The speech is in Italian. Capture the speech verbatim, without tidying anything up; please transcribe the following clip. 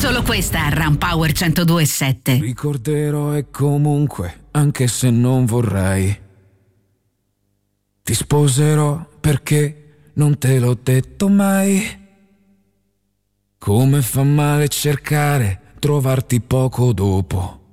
Solo questa Ram Power centodue e sette. Ricorderò e comunque, anche se non vorrei, ti sposerò perché non te l'ho detto mai. Come fa male cercare, trovarti poco dopo.